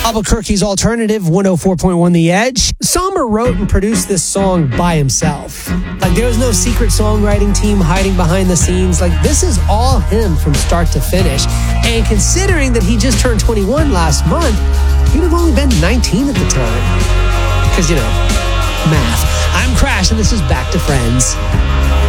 Albuquerque's Alternative, 104.1 The Edge. Sommer wrote and produced this song by himself. Like, there was no secret songwriting team hiding behind the scenes. Like, this is all him from start to finish. And considering that he just turned 21 last month, he'd have only been 19 at the time. Because, math. I'm Crash, and this is Back to Friends.